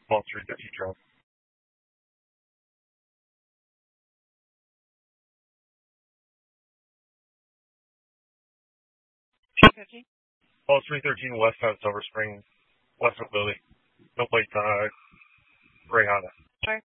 Wall Street that you drove. 250? Wall 313 west on Silver Spring, west of Lily. No plate, gray Honda. Sorry.